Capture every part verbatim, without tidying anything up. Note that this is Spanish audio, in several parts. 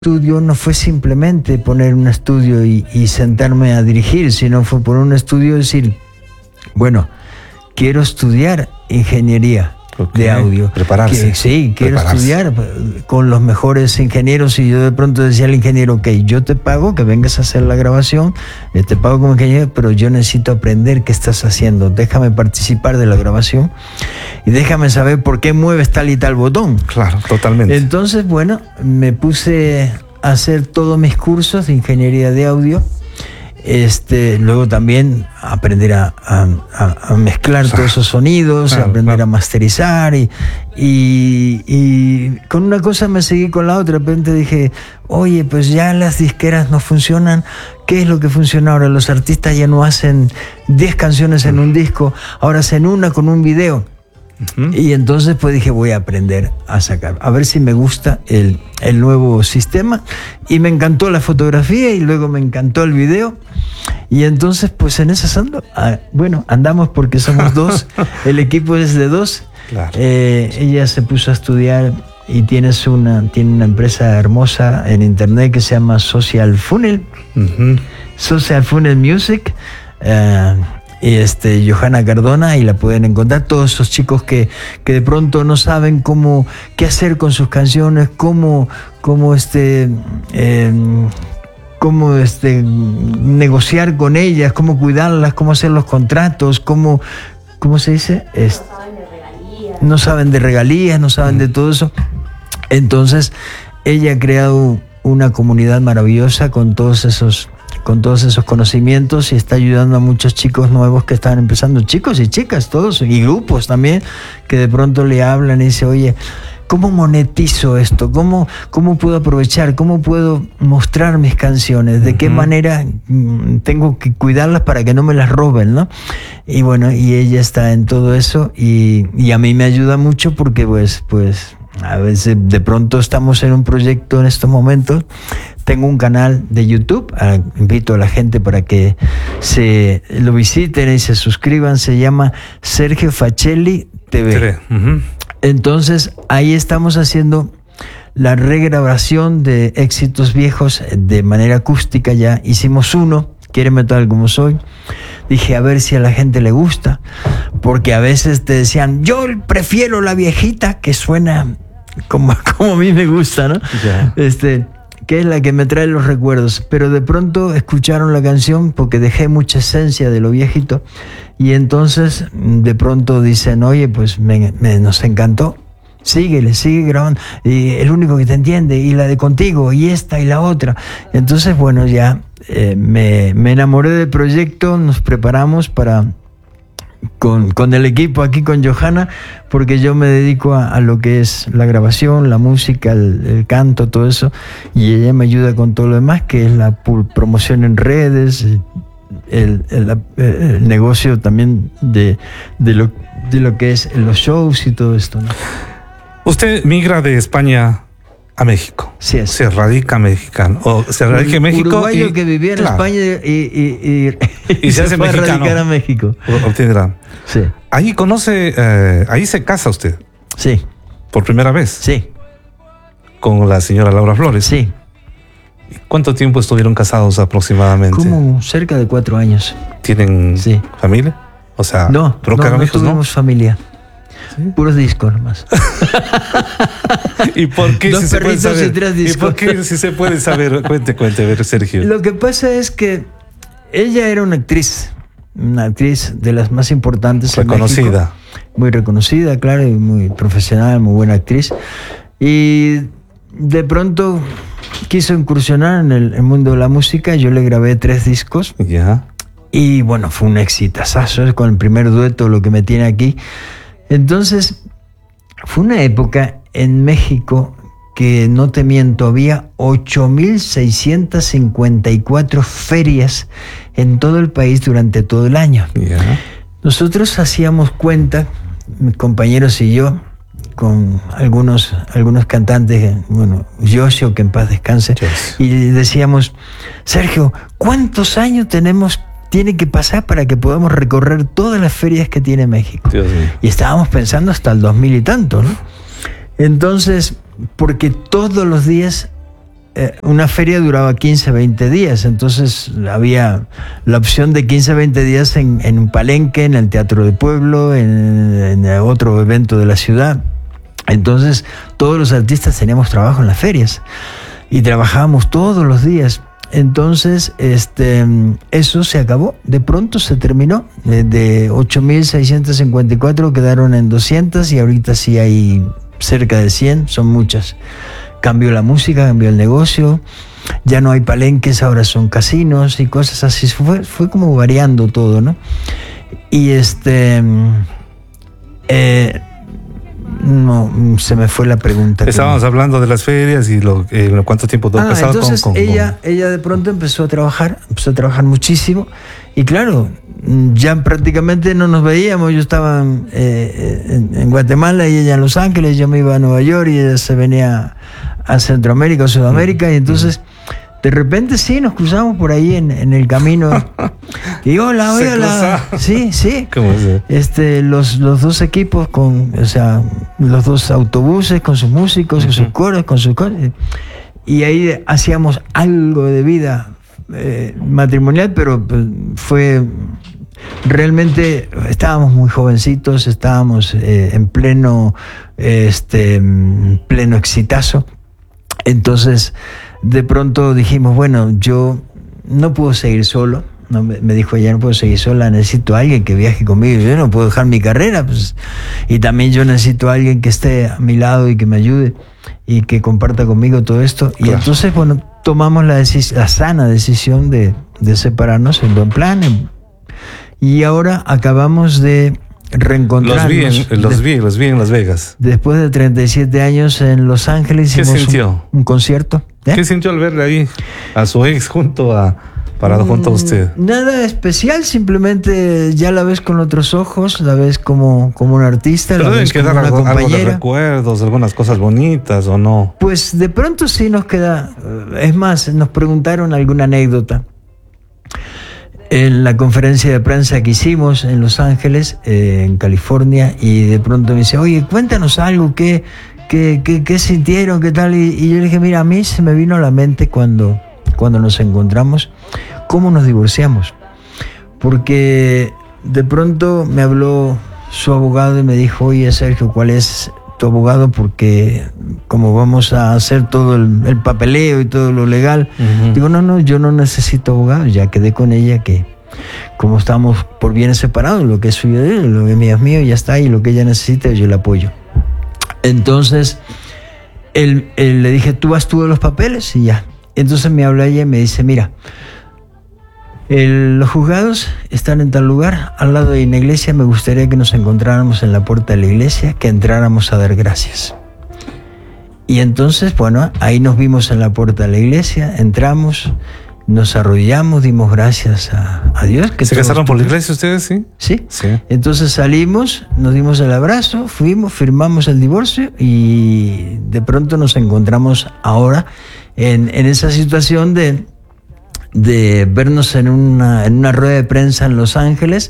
estudio no fue simplemente poner un estudio y, y sentarme a dirigir, sino fue poner un estudio y decir, bueno, quiero estudiar ingeniería okay. de audio. Prepararse. Que, sí, quiero Prepararse. estudiar con los mejores ingenieros, y yo de pronto decía al ingeniero, ok, yo te pago que vengas a hacer la grabación, eh, te pago como ingeniero, pero yo necesito aprender qué estás haciendo, déjame participar de la grabación y déjame saber por qué mueves tal y tal botón. Claro, totalmente. Entonces, bueno, me puse a hacer todos mis cursos de ingeniería de audio. Este, luego también aprender a, a, a mezclar todos esos sonidos, claro, aprender claro. a masterizar y, y, y con una cosa me seguí con la otra. De repente dije, oye, pues ya las disqueras no funcionan. ¿Qué es lo que funciona ahora? Los artistas ya no hacen diez canciones en un disco, ahora hacen una con un video. Uh-huh. Y entonces pues dije, voy a aprender a sacar, a ver si me gusta el, el nuevo sistema. Y me encantó la fotografía y luego me encantó el video. Y entonces pues en esas ando, ah, bueno, andamos porque somos dos, el equipo es de dos. Claro. Eh, ella se puso a estudiar y tienes una, tiene una empresa hermosa en internet que se llama Social Funnel, uh-huh. Social Funnel Music. Uh, Y este, Johanna Cardona, y la pueden encontrar. Todos esos chicos que, que de pronto no saben cómo, qué hacer con sus canciones, cómo, cómo este, eh, cómo este, negociar con ellas, cómo cuidarlas, cómo hacer los contratos, cómo, ¿cómo se dice? Es, no saben de regalías. No saben de regalías, no saben de todo eso. Entonces, ella ha creado una comunidad maravillosa con todos esos con todos esos conocimientos y está ayudando a muchos chicos nuevos que están empezando, chicos y chicas, todos, y grupos también, que de pronto le hablan y dicen, oye, ¿cómo monetizo esto? ¿Cómo, cómo puedo aprovechar? ¿Cómo puedo mostrar mis canciones? ¿De uh-huh. qué manera tengo que cuidarlas para que no me las roben, ¿no? Y bueno, y ella está en todo eso y, y a mí me ayuda mucho porque pues, pues a veces de pronto estamos en un proyecto en estos momentos. Tengo un canal de YouTube, ah, invito a la gente para que se lo visiten y se suscriban, se llama Sergio Facelli T V. Uh-huh. Entonces ahí estamos haciendo la regrabación de éxitos viejos de manera acústica. Ya hicimos uno, Quiéreme tal como soy. Dije, a ver si a la gente le gusta, porque a veces te decían, yo prefiero la viejita que suena como, como a mí me gusta, ¿no? Yeah. Este, que es la que me trae los recuerdos, pero de pronto escucharon la canción porque dejé mucha esencia de lo viejito y entonces de pronto dicen, oye, pues me, me, nos encantó, síguele, sigue grabando, y el único que te entiende, y la de Contigo, y esta y la otra. Entonces, bueno, ya eh, me, me enamoré del proyecto, nos preparamos para... Con, con el equipo aquí, con Johanna, porque yo me dedico a, a lo que es la grabación, la música, el, el canto, todo eso, y ella me ayuda con todo lo demás, que es la promoción en redes, el, el, el negocio también de, de, lo, de lo que es los shows y todo esto, ¿no? Usted migra de España a México. Sí, es. Se radica mexicano. O se radica en México. Uruguayo y, que vivía en claro. España y, y, y, y, y se, se hace fue mexicano. A radicar a México. Obtendrá. Sí. Ahí conoce, eh, ahí se casa usted. Sí. ¿Por primera vez? Sí. ¿Con la señora Laura Flores? Sí. ¿Cuánto tiempo estuvieron casados aproximadamente? Como cerca de cuatro años. ¿Tienen sí. familia? O sea, no, no, no hijos, tuvimos ¿no? familia. ¿Sí? Puros discos nomás. ¿Y por qué? Dos si perritos se puede saber? y tres discos. ¿Y por qué si se puede saber? Cuente, cuente, a ver, Sergio. Lo que pasa es que ella era una actriz, una actriz de las más importantes. Reconocida. En México, muy reconocida, claro, y muy profesional, muy buena actriz. Y de pronto quiso incursionar en el, el mundo de la música. Yo le grabé tres discos. Ya. Yeah. Y bueno, fue un exitazazo, es con el primer dueto, Lo que me tiene aquí. Entonces, fue una época en México que, no te miento, había ocho mil seiscientas cincuenta y cuatro ferias en todo el país durante todo el año. Yeah. Nosotros hacíamos cuenta, mis compañeros y yo, con algunos, algunos cantantes, bueno, Yoshio, que en paz descanse, yes. Y decíamos, Sergio, ¿cuántos años tenemos tiene que pasar para que podamos recorrer todas las ferias que tiene México? Dios mío. Y estábamos pensando hasta el dos mil y tanto, ¿no? Entonces, porque todos los días eh, una feria duraba quince, veinte días, entonces había la opción de quince, veinte días en, en un palenque, en el Teatro de Pueblo, en, en otro evento de la ciudad. Entonces todos los artistas teníamos trabajo en las ferias y trabajábamos todos los días. Entonces este, eso se acabó, de pronto se terminó. De, de ocho mil seiscientos cincuenta y cuatro quedaron en doscientos y ahorita sí hay cerca de cien, son muchas. Cambió la música, cambió el negocio, ya no hay palenques, ahora son casinos y cosas así. Fue, fue como variando todo, ¿no? Y este... Eh, no, se me fue la pregunta. Estábamos hablando de las ferias y lo, eh, cuánto tiempo todo ah, pasado entonces con, con, ella, con... ella de pronto empezó a trabajar, empezó a trabajar muchísimo y claro, ya prácticamente no nos veíamos. Yo estaba eh, en, en Guatemala y ella en Los Ángeles, yo me iba a Nueva York y ella se venía a Centroamérica o Sudamérica mm, y entonces mm. de repente sí nos cruzamos por ahí en, en el camino y hola, hola, sí, sí, ¿Cómo es? este, los, los dos equipos con, o sea, los dos autobuses con sus músicos, uh-huh. con sus coros, con sus cosas, y ahí hacíamos algo de vida eh, matrimonial, pero pues, fue realmente, estábamos muy jovencitos, estábamos eh, en pleno, este, pleno exitazo. Entonces de pronto dijimos, bueno, yo no puedo seguir solo. No, me, me dijo ella, no puedo seguir sola, necesito a alguien que viaje conmigo. Yo no puedo dejar mi carrera, pues, y también yo necesito a alguien que esté a mi lado y que me ayude y que comparta conmigo todo esto. Claro. Y entonces, bueno, tomamos la, decis- la sana decisión de, de separarnos en buen plan. En, y ahora acabamos de reencontrarnos. Los vi, en, los, de, vi, los vi en Las Vegas. Después de treinta y siete años en Los Ángeles. ¿Qué sintió? Un, un concierto. ¿Eh? ¿Qué sintió al verle ahí a su ex junto a... parado junto a usted? Nada especial, simplemente ya la ves con otros ojos, la ves como, como un artista, pero la deben ves quedar como una algo, compañera. algo de recuerdos, algunas cosas bonitas, ¿o no? Pues de pronto sí nos queda, es más, nos preguntaron alguna anécdota en la conferencia de prensa que hicimos en Los Ángeles, eh, en California, y de pronto me dice, oye, cuéntanos algo, ¿qué, qué, qué, qué sintieron, qué tal? Y, y yo le dije, mira, a mí se me vino a la mente cuando, cuando nos encontramos, cómo nos divorciamos, porque de pronto me habló su abogado y me dijo, oye Sergio, ¿cuál es tu abogado? Porque como vamos a hacer todo el, el papeleo y todo lo legal, uh-huh. digo, no, no, yo no necesito abogado, ya quedé con ella que como estamos por bienes separados, lo que es suyo de él, lo que es mío es mío, ya está, y lo que ella necesita yo le apoyo. Entonces él, él le dije, tú haz tú de los papeles y ya. Entonces me habla ella y me dice, mira, El, los juzgados están en tal lugar, al lado de una iglesia, me gustaría que nos encontráramos en la puerta de la iglesia, que entráramos a dar gracias. Y entonces, bueno, ahí nos vimos en la puerta de la iglesia, entramos, nos arrodillamos, dimos gracias a, a Dios. Que ¿Se casaron por la iglesia ustedes, sí? Sí. Sí. Entonces salimos, nos dimos el abrazo, fuimos, firmamos el divorcio y de pronto nos encontramos ahora en, en esa situación de... de vernos en una, en una rueda de prensa en Los Ángeles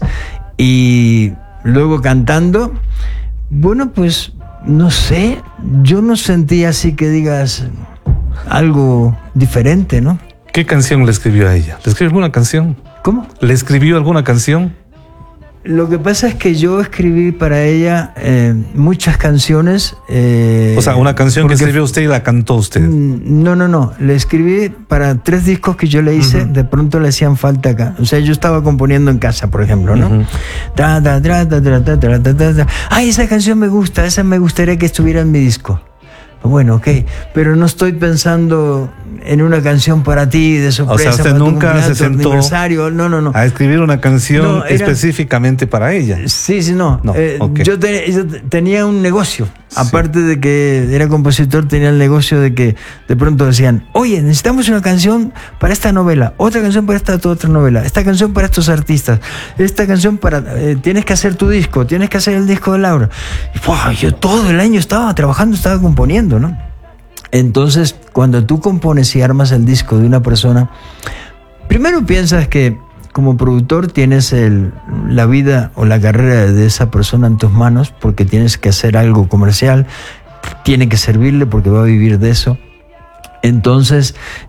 y luego cantando. Bueno, pues no sé, yo no sentí así que digas algo diferente, ¿no? ¿Qué canción le escribió a ella? ¿Le escribió alguna canción? ¿Cómo? ¿Le escribió alguna canción? Lo que pasa es que yo escribí para ella eh, muchas canciones. Eh, o sea, una canción que escribió usted y la cantó usted. No, no, no. Le escribí para tres discos que yo le hice. Uh-huh. De pronto le hacían falta acá. O sea, yo estaba componiendo en casa, por ejemplo, ¿no? Uh-huh. Ta, ta, ta, ta, ta, ta, ta, ta, ta, ta. Ay, esa canción me gusta. Esa me gustaría que estuviera en mi disco. Bueno, ok, pero no estoy pensando en una canción para ti de sorpresa. O sea, usted nunca se sentó no, no, no. a escribir una canción no, era... específicamente para ella. Sí, sí, no. no eh, okay. yo, te, yo tenía un negocio. Sí. Aparte de que era compositor, tenía el negocio de que de pronto decían, oye, necesitamos una canción para esta novela, otra canción para esta otra novela, esta canción para estos artistas, esta canción para... Eh, tienes que hacer tu disco, tienes que hacer el disco de Laura. Y wow, yo todo el año estaba trabajando, estaba componiendo, ¿no? Entonces, cuando tú compones y armas el disco de una persona, primero piensas que como productor tienes el, la vida o la carrera de esa persona en tus manos porque tienes que hacer algo comercial, tiene que servirle porque va a vivir de eso. Entonces